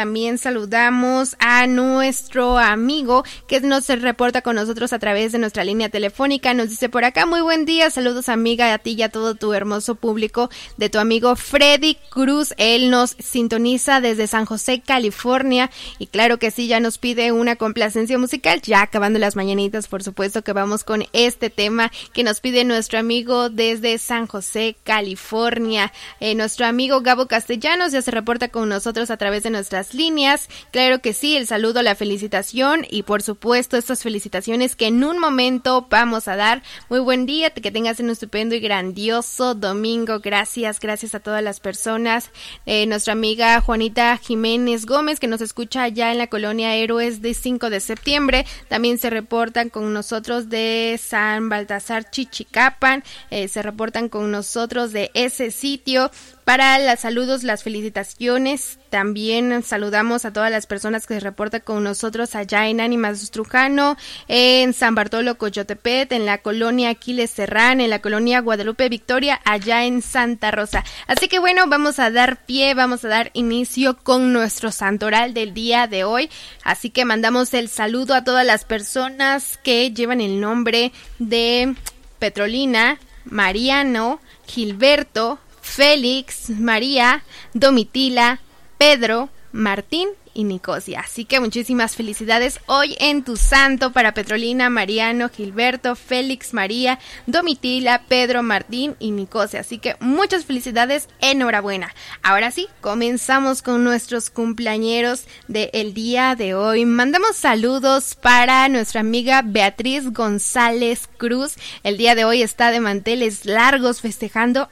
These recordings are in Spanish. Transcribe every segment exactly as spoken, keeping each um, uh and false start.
también saludamos a nuestro amigo que nos reporta con nosotros a través de nuestra línea telefónica. Nos dice por acá, muy buen día, saludos amiga, a ti y a todo tu hermoso público, de tu amigo Freddy Cruz. Él nos sintoniza desde San José, California, y claro que sí, ya nos pide una complacencia musical. Ya acabando las mañanitas, por supuesto que vamos con este tema que nos pide nuestro amigo desde San José, California. Eh, nuestro amigo Gabo Castellanos ya se reporta con nosotros a través de nuestras líneas. Claro que sí, el saludo, la felicitación y por supuesto estas felicitaciones que en un momento vamos a dar. Muy buen día, que tengas un estupendo y grandioso domingo. Gracias, gracias a todas las personas. Eh, nuestra amiga Juanita Jiménez Gómez, que nos escucha allá en la colonia Héroes de cinco de septiembre. También se reportan con nosotros de San Baltasar Chichicapan. Eh, se reportan con nosotros de ese sitio. Para los saludos, las felicitaciones, también saludamos a todas las personas que se reportan con nosotros allá en Ánimas Trujano, en San Bartolo Coyotepet, en la colonia Aquiles Serrán, en la colonia Guadalupe Victoria, allá en Santa Rosa. Así que bueno, vamos a dar pie, vamos a dar inicio con nuestro santoral del día de hoy. Así que mandamos el saludo a todas las personas que llevan el nombre de Petrolina, Mariano, Gilberto, Félix, María, Domitila, Pedro, Martín y Nicosia. Así que muchísimas felicidades hoy en tu santo para Petrolina, Mariano, Gilberto, Félix, María, Domitila, Pedro, Martín y Nicosia. Así que muchas felicidades, enhorabuena. Ahora sí, comenzamos con nuestros cumpleañeros del día de hoy. Mandamos saludos para nuestra amiga Beatriz González Cruz. El día de hoy está de manteles largos festejando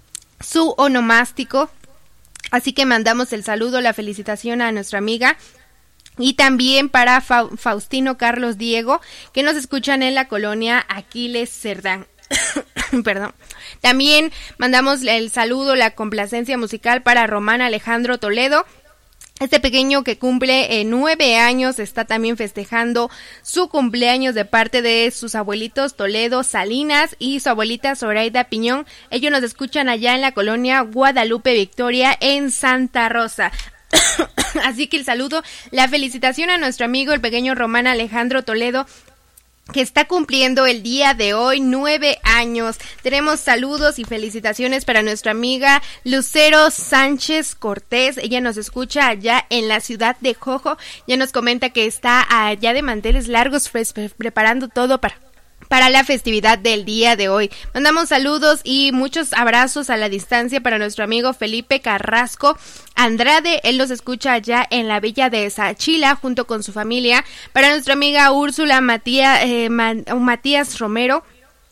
su onomástico, así que mandamos el saludo, la felicitación a nuestra amiga. Y también para Fa- Faustino Carlos Diego, que nos escuchan en la colonia Aquiles Cerdán. Perdón. También mandamos el saludo, la complacencia musical para Román Alejandro Toledo. Este pequeño que cumple eh, nueve años está también festejando su cumpleaños de parte de sus abuelitos Toledo Salinas y su abuelita Zoraida Piñón. Ellos nos escuchan allá en la colonia Guadalupe Victoria en Santa Rosa. Así que el saludo, la felicitación a nuestro amigo el pequeño Román Alejandro Toledo, que está cumpliendo el día de hoy nueve años. Tenemos saludos y felicitaciones para nuestra amiga Lucero Sánchez Cortés. Ella nos escucha allá en la ciudad de Jojo. Ya nos comenta que está allá de manteles largos preparando todo para... para la festividad del día de hoy. Mandamos saludos y muchos abrazos a la distancia para nuestro amigo Felipe Carrasco Andrade. Él los escucha allá en la villa de Sachila junto con su familia. Para nuestra amiga Úrsula Matías, eh, Matías Romero.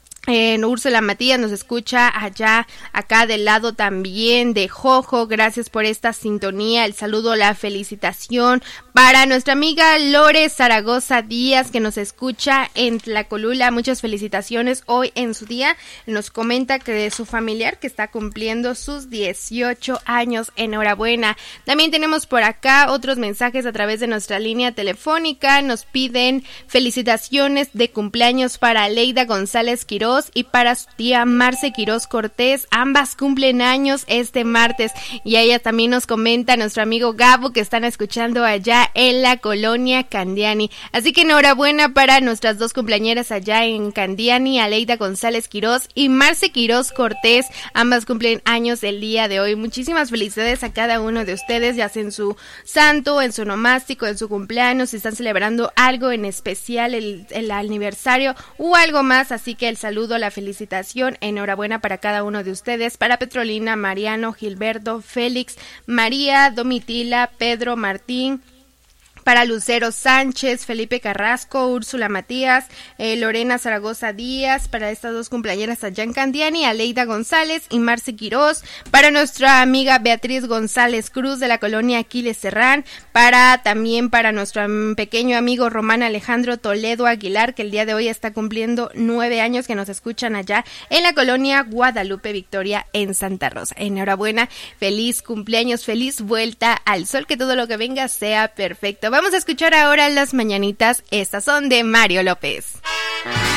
En Úrsula Matías nos escucha allá, acá del lado también de Jojo. Gracias por esta sintonía, el saludo, la felicitación para nuestra amiga Lore Zaragoza Díaz, que nos escucha en Tlacolula. Muchas felicitaciones hoy en su día. Nos comenta que de su familiar que está cumpliendo sus dieciocho años. Enhorabuena. También tenemos por acá otros mensajes a través de nuestra línea telefónica. Nos piden felicitaciones de cumpleaños para Leida González Quirós y para su tía Marce Quirós Cortés. Ambas cumplen años este martes. Y a ella también nos comenta nuestro amigo Gabo, que están escuchando allá en la colonia Candiani. Así que enhorabuena para nuestras dos cumpleañeras allá en Candiani, Aleida González Quirós y Marce Quirós Cortés. Ambas cumplen años el día de hoy. Muchísimas felicidades a cada uno de ustedes, ya sea en su santo, en su nomástico, en su cumpleaños, si están celebrando algo en especial, el, el aniversario o algo más. Así que el saludo, la felicitación, enhorabuena para cada uno de ustedes, para Petrolina, Mariano, Gilberto, Félix, María, Domitila, Pedro, Martín, para Lucero Sánchez, Felipe Carrasco, Úrsula Matías, eh, Lorena Zaragoza Díaz, para estas dos cumpleañeras allá en Candiani, Aleida González y Marce Quirós, para nuestra amiga Beatriz González Cruz de la colonia Aquiles Serrán, para también para nuestro pequeño amigo Román Alejandro Toledo Aguilar, que el día de hoy está cumpliendo nueve años, que nos escuchan allá en la colonia Guadalupe Victoria en Santa Rosa. Enhorabuena, feliz cumpleaños, feliz vuelta al sol, que todo lo que venga sea perfecto. Vamos a escuchar ahora las mañanitas, estas son de Mario López.